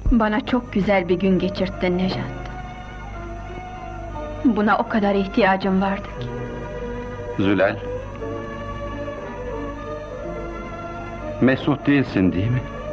Bana çok güzel bir gün geçirttin Nejat. Buna o kadar ihtiyacım vardı ki. Zülal, mesut değilsin değil mi?